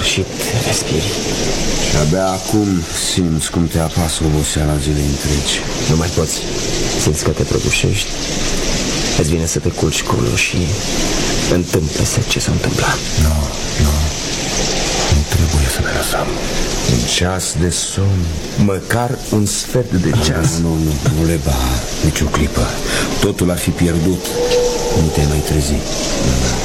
sfârșit respiri. Și abia acum simți cum te apasă oboseala zilei întregi. Nu mai poți. Simți că te prăbușești. Îți vine să te culci culul și întâmplă-se ce s-a întâmplat. Nu trebuie să ne lăsăm. Un ceas de somn. Măcar un sfert de ceas. Nu leba nici o clipă. Totul ar fi pierdut. Nu te mai trezi.